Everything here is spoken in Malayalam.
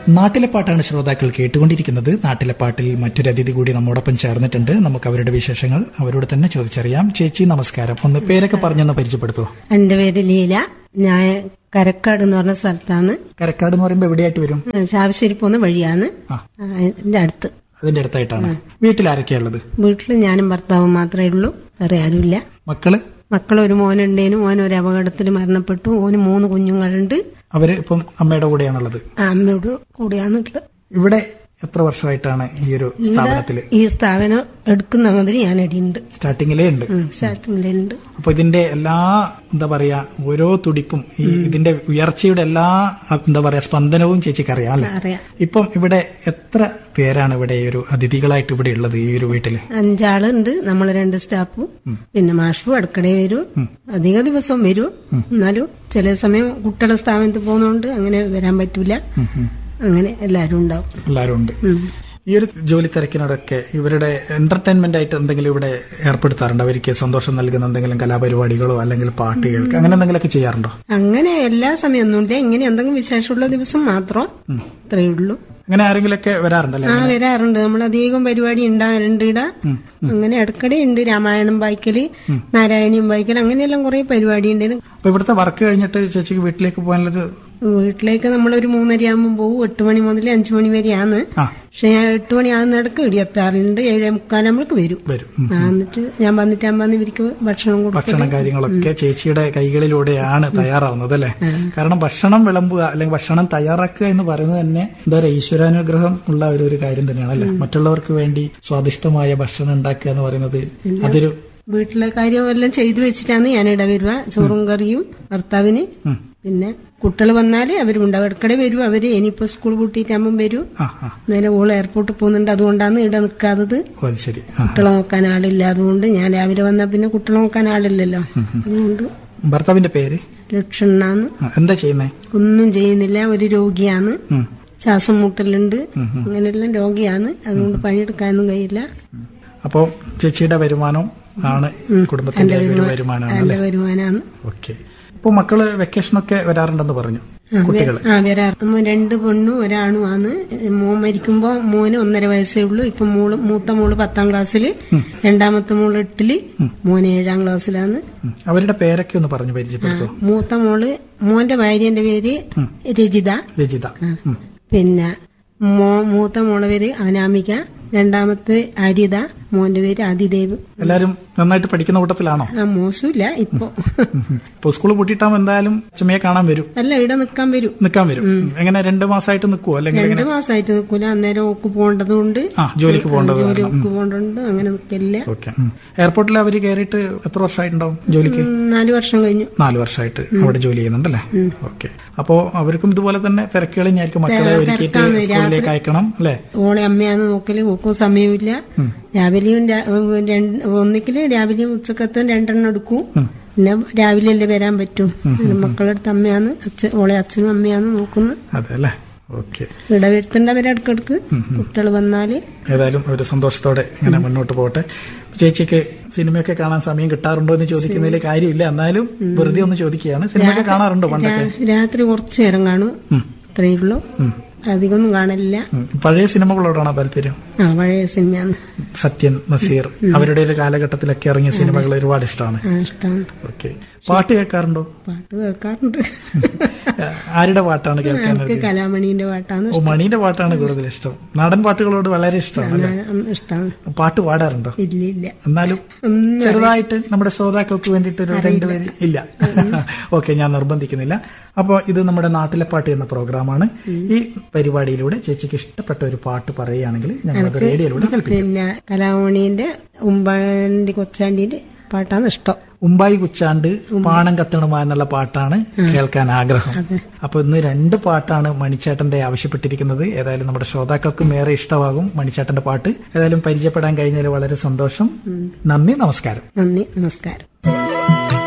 നാട്ടിലെ പാട്ടാണ് ശ്രോതാക്കൾ കേട്ടുകൊണ്ടിരിക്കുന്നത്. നാട്ടിലെ പാട്ടിൽ മറ്റൊരു അതിഥി കൂടി നമ്മോടൊപ്പം ചേർന്നിട്ടുണ്ട്. നമുക്ക് അവരുടെ വിശേഷങ്ങൾ അവരോട് തന്നെ ചോദിച്ചറിയാം. ചേച്ചി നമസ്കാരം. ഒന്ന് പേരൊക്കെ പറഞ്ഞൊന്ന് പരിചയപ്പെടുത്തുമോ? എന്റെ പേര് ലീല. ഞാൻ കരക്കാട് എന്ന് പറഞ്ഞ സ്ഥലത്താണ്. കരക്കാട് എന്ന് പറയുമ്പോ എവിടെയായിട്ട് വരും? ചാവശ്ശേരി പോകുന്ന വഴിയാണ്. എന്റെ അടുത്ത്. അതിന്റെ അടുത്തായിട്ടാണ്. വീട്ടിൽ ആരൊക്കെയാ ഉള്ളത്? വീട്ടില് ഞാനും ഭർത്താവും മാത്രമേ ഉള്ളൂ, വേറെ ആരുമില്ല. മക്കളൊരു മോനുണ്ടേനും, മോനൊരു അപകടത്തിൽ മരണപ്പെട്ടു. ഓന് 3 കുഞ്ഞുങ്ങളുണ്ട്. അവര് ഇപ്പം അമ്മയുടെ കൂടെയാണുള്ളത്? അമ്മയോട് കൂടെയാണുള്ളത്. ഇവിടെ എത്ര വർഷമായിട്ടാണ് ഈ ഒരു സ്ഥാപനത്തില്? ഈ സ്ഥാപനം എടുക്കുന്ന മുതൽ ഞാൻ അടിയുണ്ട്. സ്റ്റാർട്ടിങ്ങിലേ ഉണ്ട്. അപ്പൊ ഇതിന്റെ എല്ലാ എന്താ പറയാ ഓരോ തുടിപ്പും ഇതിന്റെ ഉയർച്ചയുടെ എല്ലാ എന്താ പറയാ സ്പന്ദനവും ചേച്ചിക്ക് അറിയാം അല്ലെ? ഇപ്പം ഇവിടെ എത്ര പേരാണ് ഇവിടെ ഈ ഒരു അതിഥികളായിട്ട് ഇവിടെ ഉള്ളത് ഈ ഒരു വീട്ടില്? 5 ആളുണ്ട്. നമ്മൾ 2 സ്റ്റാഫും പിന്നെ മാഷും അടുക്കളയിൽ വരും. അധിക ദിവസം വരും. എന്നാലും ചില സമയം കുട്ടികളെ സ്ഥാപനത്തിൽ പോകുന്നതുകൊണ്ട് അങ്ങനെ വരാൻ പറ്റൂല. അങ്ങനെ എല്ലാരും ഉണ്ടാവും. എല്ലാരും ഉണ്ട്. ഈ ഒരു ജോലി തിരക്കിനോടൊക്കെ ഇവരുടെ എന്റർടൈൻമെന്റ് ആയിട്ട് എന്തെങ്കിലും ഇവിടെ ഏർപ്പെടുത്താറുണ്ടോ? അവർക്ക് സന്തോഷം നൽകുന്ന എന്തെങ്കിലും കലാപരിപാടികളോ അല്ലെങ്കിൽ പാട്ട് കേൾക്കുക അങ്ങനെ എന്തെങ്കിലുമൊക്കെ ചെയ്യാറുണ്ടോ? അങ്ങനെ എല്ലാ സമയമൊന്നുമില്ല. ഇങ്ങനെ എന്തെങ്കിലും വിശേഷമുള്ള ദിവസം മാത്രം ഇത്രയേ ഉള്ളൂ. അങ്ങനെ ആരെങ്കിലൊക്കെ വരാറുണ്ടല്ലേ? വരാറുണ്ട്. നമ്മളധികം പരിപാടി ഉണ്ടാകാറുണ്ട് ഇവിടെ. അങ്ങനെ ഇടയ്ക്കിടെയുണ്ട്. രാമായണം വായിക്കല്, നാരായണീയം വായിക്കൽ, അങ്ങനെയെല്ലാം കുറെ പരിപാടി ഉണ്ട്. അപ്പൊ ഇവിടുത്തെ വർക്ക് കഴിഞ്ഞിട്ട് ചേച്ചിക്ക് വീട്ടിലേക്ക് പോകാനുള്ളത്? വീട്ടിലേക്ക് നമ്മളൊരു 3:30 ആകുമ്പോൾ പോകും. 8 മണി മുതൽ 5 മണി വരെയാണ്. പക്ഷെ ഞാൻ 8 മണി ആകുന്നിടക്ക് ഇടിയെത്താറുണ്ട്. 7:45 നമ്മൾക്ക് വരും. എന്നിട്ട് ഞാൻ വന്നിട്ടാകുമ്പോൾ ഇവർക്ക് ഭക്ഷണം കൊടുക്കും. ഭക്ഷണം കാര്യങ്ങളൊക്കെ ചേച്ചിയുടെ കൈകളിലൂടെയാണ് തയ്യാറാവുന്നത് അല്ലെ? കാരണം ഭക്ഷണം വിളമ്പുക അല്ലെങ്കിൽ ഭക്ഷണം തയ്യാറാക്കുക എന്ന് പറയുന്നത് തന്നെ എന്താ പറയുക ഈശ്വരാനുഗ്രഹം ഉള്ള ഒരു കാര്യം തന്നെയാണ് അല്ലെ? മറ്റുള്ളവർക്ക് വേണ്ടി സ്വാദിഷ്ടമായ ഭക്ഷണം ഉണ്ടാക്കുക എന്ന് പറയുന്നത് അതൊരു വീട്ടിലെ കാര്യമെല്ലാം ചെയ്തു വെച്ചിട്ടാണ് ഞാൻ ഇടവരുക. ചോറും കറിയും ഭർത്താവിന്. പിന്നെ കുട്ടികൾ വന്നാല് അവരുണ്ടാവും. ഇടയ്ക്കിടെ വരും അവര്. ഇനിയിപ്പോ സ്കൂൾ പൂട്ടിയിട്ടാകുമ്പോൾ വരും. നേരെ ഓള് എയർപോർട്ടിൽ പോകുന്നുണ്ട്. അതുകൊണ്ടാണ് ഇവിടെ നിൽക്കാത്തത്. കുട്ടികളെ നോക്കാൻ ആളില്ല. അതുകൊണ്ട് ഞാൻ രാവിലെ വന്നാൽ പിന്നെ കുട്ടികളെ നോക്കാൻ ആളില്ലല്ലോ. അതുകൊണ്ട്. ഭർത്താവിന്റെ പേര് ലക്ഷണാന്ന്. എന്താ ചെയ്യുന്നേ? ഒന്നും ചെയ്യുന്നില്ല. ഒരു രോഗിയാണ്. ശ്വാസം മുട്ടലുണ്ട്. അങ്ങനെയെല്ലാം രോഗിയാണ്. അതുകൊണ്ട് പണിയെടുക്കാനൊന്നും കഴിയില്ല. അപ്പോ ചേച്ചിയുടെ വരുമാനം ആണ് കുടുംബത്തിന്റെ വരുമാനമാണ്. ഓക്കെ. ഇപ്പൊ മക്കള് വെക്കേഷനൊക്കെ വരാറുണ്ടെന്ന് പറഞ്ഞു. കുട്ടികള് വരാറുണ്ട്. 2 പെണ്ണും 1 ആണുമാണ്. മോൻ മരിക്കുമ്പോ മോന് 1.5 വയസ്സേ ഉള്ളൂ. ഇപ്പൊ മൂത്ത മോള് 10ാം ക്ലാസ്സില്, രണ്ടാമത്തെ മോള് 8ല്, മോന് 7ാം ക്ലാസ്സിലാണ്. അവരുടെ പേരൊക്കെ ഒന്ന് പറഞ്ഞു പരിചയപ്പെടുത്തോ? മൂത്ത മോള് മോന്റെ ഭാര്യന്റെ പേര് രജിത. പിന്നെ മൂത്ത മോളെ പേര് അനാമിക, രണ്ടാമത്തെ അരിത, മോന്റെ പേര് ആദിദേവ്. എല്ലാരും നന്നായിട്ട് പഠിക്കുന്ന കൂട്ടത്തിലാണോ? മോശമില്ല. ഇപ്പൊ സ്കൂൾ പൂട്ടിയിട്ടാകുമ്പോ എന്തായാലും ചുമയെ കാണാൻ വരും. അല്ല, ഇവിടെ നിക്കാൻ വരും. എങ്ങനെ 2 മാസമായിട്ട് നിൽക്കുവോ? അല്ലെങ്കിൽ 2 മാസമായിട്ട് നിൽക്കൂല. അന്നേരം ഓക്ക് പോകേണ്ടതുകൊണ്ട്, ജോലിക്ക് പോകേണ്ടതുകൊണ്ട് അങ്ങനെ നിൽക്കില്ല. എയർപോർട്ടിൽ അവര് കയറിയിട്ട് എത്ര വർഷമായിട്ടുണ്ടാവും ജോലിക്ക്? 4 വർഷം കഴിഞ്ഞു. 4 വർഷമായിട്ട് അവിടെ ജോലി ചെയ്യുന്നുണ്ടല്ലേ? ഓക്കെ. അപ്പോ അവർക്കും ഇതുപോലെ തന്നെ തിരക്കുകൾ തന്നെയായിരിക്കും. മക്കളെ ഒരുക്കിയിട്ട് സ്കൂളിലേക്ക് അയക്കണം അല്ലെ? ഓളെ അമ്മയാണ് നോക്കല്. ഓക്കും സമയമില്ല. രാവിലെയും ഒന്നിക്കല് രാവിലെയും ഉച്ചക്കത്തും 2 എടുക്കും. പിന്നെ രാവിലെ അല്ലേ വരാൻ പറ്റും. മക്കളടുത്ത് അമ്മയാണ്, ഓളെ അച്ഛനും അമ്മയാണ് നോക്കുന്നത്. അതെല്ലേ? ഓക്കെ. ഇവിടെ വരുത്തേണ്ടവരെ ഇടക്കിടക്ക് കുട്ടികൾ വന്നാല്. ഏതായാലും ഒരു സന്തോഷത്തോടെ ഇങ്ങനെ മുന്നോട്ട് പോട്ടെ. ചേച്ചിക്ക് സിനിമയൊക്കെ കാണാൻ സമയം കിട്ടാറുണ്ടോ എന്ന് ചോദിക്കുന്നതിൽ കാര്യമില്ല. എന്നാലും വെറുതെ ഒന്ന് ചോദിക്കുകയാണ്. സിനിമയൊക്കെ കാണാറുണ്ടോ? പണ്ടൊക്കെ രാത്രി കുറച്ചു നേരം കാണും. അത്രയേ ഉള്ളൂ. അധികമൊന്നും കാണില്ല. പഴയ സിനിമകളോടാണോ താല്പര്യം? പഴയ സിനിമയാണ്. സത്യൻ, നസീർ അവരുടെ ഒരു കാലഘട്ടത്തിലൊക്കെ ഇറങ്ങിയ സിനിമകൾ ഒരുപാട് ഇഷ്ടമാണ്. ഓക്കെ. പാട്ട് കേൾക്കാറുണ്ടോ? പാട്ട് കേൾക്കാറുണ്ട്. ആരുടെ പാട്ടാണ് കേൾക്കാൻ? കലാമണീന്റെ പാട്ടാണ്. മണീന്റെ പാട്ടാണ് കൂടുതൽ ഇഷ്ടം. നാടൻ പാട്ടുകളോട് വളരെ ഇഷ്ടമാണ്. പാട്ട് പാടാറുണ്ടോ? ഇല്ല. എന്നാലും ചെറുതായിട്ട് നമ്മുടെ ശ്രോതാക്കൾക്ക് വേണ്ടിയിട്ട് ഒരു 2 പേര് ഇല്ല. ഓക്കെ, ഞാൻ നിർബന്ധിക്കുന്നില്ല. അപ്പോൾ ഇത് നമ്മുടെ നാട്ടിലെ പാട്ട് എന്ന പ്രോഗ്രാമാണ്. ഈ പരിപാടിയിലൂടെ ചേച്ചിക്ക് ഇഷ്ടപ്പെട്ട ഒരു പാട്ട് പറയുകയാണെങ്കിൽ ഞങ്ങളത് റേഡിയോയിലൂടെ കേൾപ്പിക്കും. പിന്നെ കലാമണീന്റെ ഉമ്പാണ്ടി കൊച്ചാണ്ടിന്റെ പാട്ടാണ് ഇഷ്ടം. ഉമ്പായി കുച്ചാണ്ട് പാണം കത്തണുമ എന്നുള്ള പാട്ടാണ് കേൾക്കാൻ ആഗ്രഹം. അപ്പൊ ഇന്ന് 2 പാട്ടാണ് മണിച്ചേട്ടന്റെ ആവശ്യപ്പെട്ടിരിക്കുന്നത്. ഏതായാലും നമ്മുടെ ശ്രോതാക്കൾക്കും ഏറെ ഇഷ്ടമാകും മണിച്ചേട്ടന്റെ പാട്ട്. ഏതായാലും പരിചയപ്പെടാൻ കഴിഞ്ഞതിൽ വളരെ സന്തോഷം. നന്ദി, നമസ്കാരം. നന്ദി, നമസ്കാരം.